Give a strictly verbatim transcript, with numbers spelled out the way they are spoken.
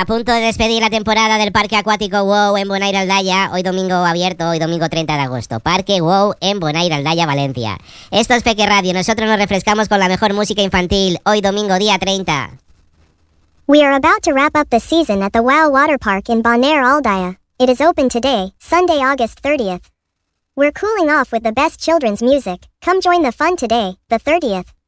A punto de despedir la temporada del Parque Acuático WOW en Bonaire Aldaya, hoy domingo abierto, hoy domingo treinta de agosto. Parque WOW en Bonaire Aldaya, Valencia. Esto es Peque Radio, nosotros nos refrescamos con la mejor música infantil, hoy domingo día treinta. We are about to wrap up the season at the WOW Water Park in Bonaire Aldaya. It is open today, Sunday, August thirtieth. We're cooling off with the best children's music. Come join the fun today, the thirtieth.